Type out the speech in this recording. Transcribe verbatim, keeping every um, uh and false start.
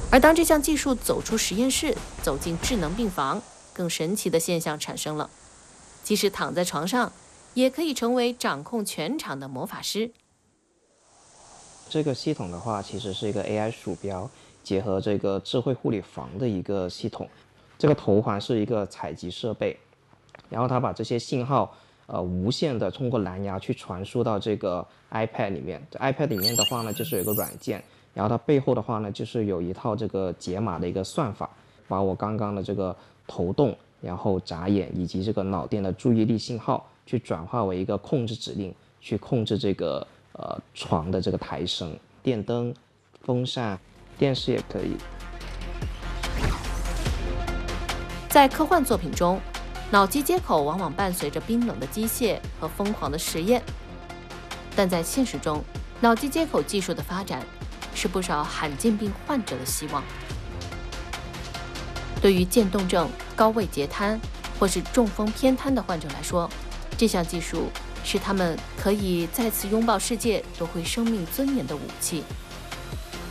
而当这项技术走出实验室，走进智能病房，更神奇的现象产生了：即使躺在床上，也可以成为掌控全场的魔法师。 这个系统的话，其实是一个 A I 鼠标结合这个智慧护理房的一个系统。这个头环是一个采集设备，然后它把这些信号呃无线的通过蓝牙去传输到这个 iPad 里面。这 iPad 里面的话呢，就是有一个软件，然后它背后的话呢，就是有一套这个解码的一个算法，把我刚刚的这个头动，然后眨眼以及这个脑电的注意力信号，去转化为一个控制指令，去控制这个呃床的这个抬升、电灯、风扇、电视也可以。 在科幻作品中，脑机接口往往伴随着冰冷的机械和疯狂的实验，但在现实中，脑机接口技术的发展是不少罕见病患者的希望。对于渐冻症、高位截瘫或是中风偏瘫的患者来说，这项技术是他们可以再次拥抱世界、夺回生命尊严的武器。